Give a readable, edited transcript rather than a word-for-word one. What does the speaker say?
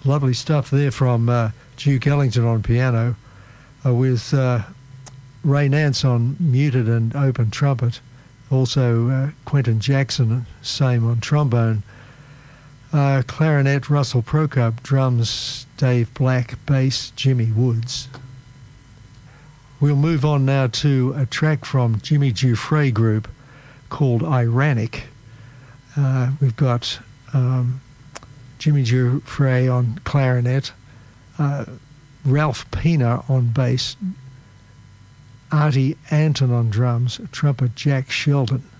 Lovely stuff there from Duke Ellington on piano, with Ray Nance on muted and open trumpet. Also Quentin Jackson, same on trombone. Clarinet, Russell Prokop. Drums, Dave Black. Bass, Jimmy Woods. We'll move on now to a track from Jimmy Giuffre Group called Ironic. We've got Jimmy Giuffre on clarinet, Ralph Pina on bass, Artie Anton on drums, trumpet Jack Sheldon.